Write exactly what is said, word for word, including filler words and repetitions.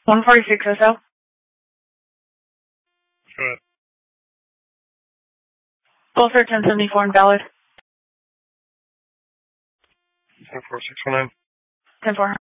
one forty-six S L. Go ahead. Both are ten seventy-four and valid. ten four six one nine. ten four.